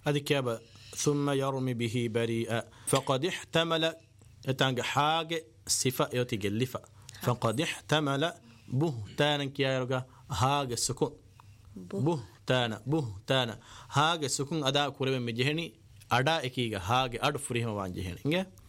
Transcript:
أذكب ثم يرمي به بريئا فقد احتمل تانج حاجة صفة يتجلفة فقد احتمل بهتانا كيارجا هاج السكون بهتانا هاج السكون أداء كورب مجهني أداء كيجا هاج أدفريه ما وانجهني